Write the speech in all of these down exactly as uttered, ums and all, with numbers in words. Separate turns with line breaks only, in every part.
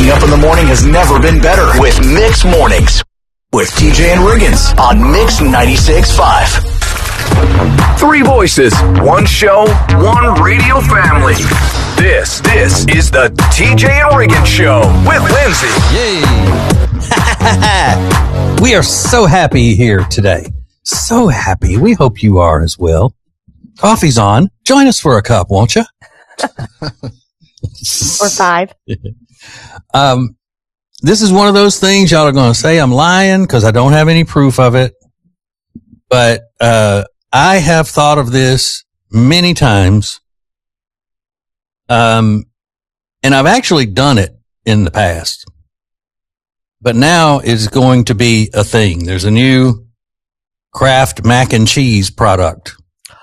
Waking up in the morning has never been better with Mix Mornings with T J and Riggins on Mix ninety-six point five.
Three voices, one show, one radio family. This, this is the T J and Riggins Show with Lindsay.
Yay! We are so happy here today. So happy. We hope you are as well. Coffee's on. Join us for a cup, won't you?
Or five.
Um, this is one of those things y'all are going to say I'm lying because I don't have any proof of it. But uh, I have thought of this many times. Um, and I've actually done it in the past. But now it's going to be a thing. There's a new Kraft mac and cheese product.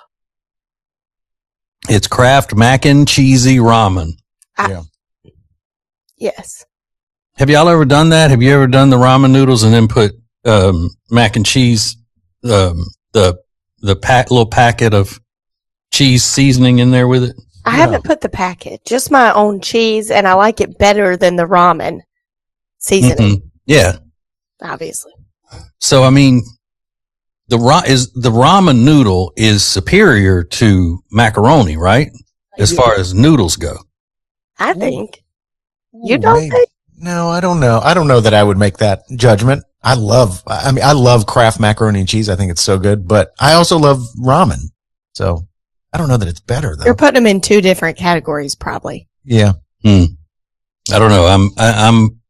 It's Kraft mac and cheesy ramen.
I, yeah. Yes.
Have y'all ever done that? Have you ever done the ramen noodles and then put um, mac and cheese, um, the the pack, little packet of cheese seasoning in there with it?
I no. haven't put the packet, just my own cheese, and I like it better than the ramen seasoning.
Mm-hmm. Yeah.
Obviously.
So, I mean, the ra- is the ramen noodle is superior to macaroni, right? As far as noodles go.
I think. You don't
Maybe.
think?
No, I don't know. I don't know that I would make that judgment. I love, I mean, I love Kraft macaroni and cheese. I think it's so good, but I also love ramen. So I don't know that it's better though.
You're putting them in two different categories, probably.
Yeah.
Hmm. I don't know. I'm, I, I'm,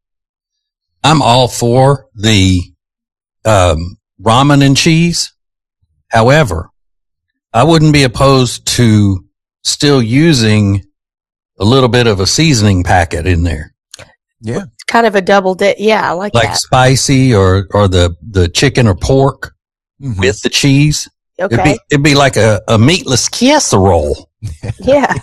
I'm all for the, um, ramen and cheese. However, I wouldn't be opposed to still using a little bit of a seasoning packet in there.
Yeah.
It's kind of a double dip. Yeah, I like,
like
that.
Like spicy or, or the, the chicken or pork mm-hmm. with the cheese.
Okay.
It'd be, it'd be like a, a meatless casserole.
Yeah.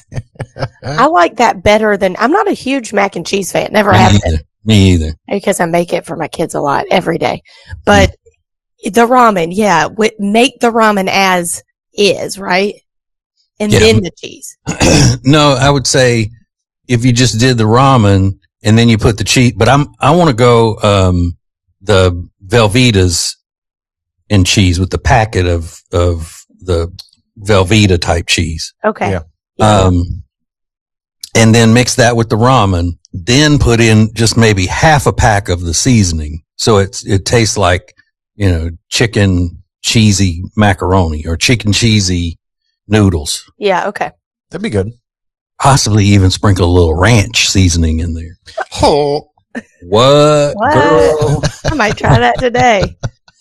I like that better than, I'm not a huge mac and cheese fan. Never
Me
have
either.
been.
Me either.
Because I make it for my kids a lot every day. But mm. the ramen, yeah, w- make the ramen as is, right? And yeah. then the cheese.
No, I would say if you just did the ramen and then you put the cheese, but I'm, I want to go, um, the Velveeta's and cheese with the packet of, of the Velveeta type cheese.
Okay.
Yeah.
Um, and then mix that with the ramen, then put in just maybe half a pack of the seasoning. So it's, it tastes like, you know, chicken cheesy macaroni or chicken cheesy noodles.
Yeah. Okay.
That'd be good.
Possibly even sprinkle a little ranch seasoning in there.
Oh.
What?
What?
Girl?
I might try that today.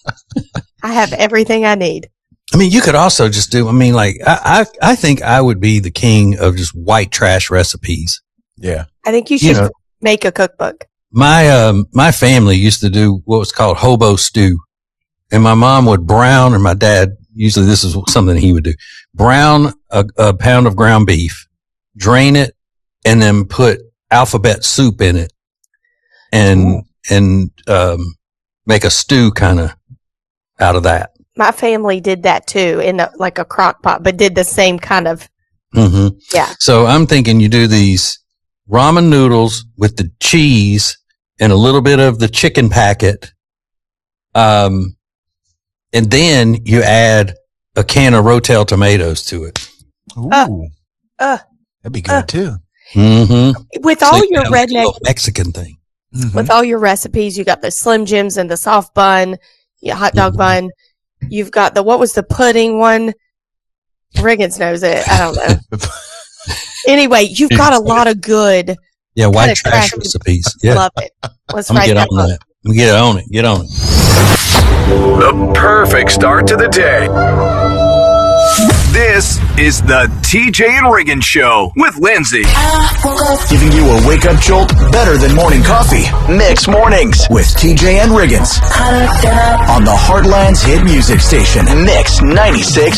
I have everything I need.
I mean, you could also just do, I mean, like, I, I, I think I would be the king of just white trash recipes.
Yeah.
I think you should you know, make a cookbook.
My, um, my family used to do what was called hobo stew. And my mom would brown, or my dad, usually this is something he would do, brown a, a pound of ground beef, drain it, and then put alphabet soup in it and, and, um, make a stew kind of out of that.
My family did that too in a, like a crock pot, but did the same kind of.
Mm-hmm.
Yeah.
So I'm thinking you do these ramen noodles with the cheese and a little bit of the chicken packet. Um, and then you add a can of Rotel tomatoes to it.
Ooh.
Uh, uh,
That'd be good
uh,
too.
Mm-hmm.
With
so
all
you
your
know,
redneck
like Mexican thing.
Mm-hmm.
With all your recipes, you got the Slim Jims and the soft bun, yeah, hot dog mm-hmm. bun. You've got the, what was the pudding one? Riggins knows it. I don't know. Anyway, you've got a lot of good.
Yeah, white trash, trash recipes. Yeah.
Love it. Let's
I'm
write
get
that
on that. Get on it. Get on it.
The perfect start to the day. This is the T J and Riggins Show with Lindsay.
Giving you a wake-up jolt better than morning coffee. Mix Mornings with T J and Riggins. On the Heartland's hit music station, Mix ninety-six.